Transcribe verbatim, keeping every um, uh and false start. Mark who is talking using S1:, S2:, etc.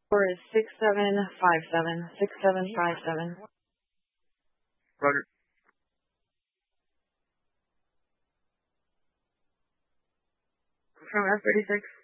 S1: Four is six seven five seven. Six seven five seven.
S2: Roger.
S1: From F thirty-six.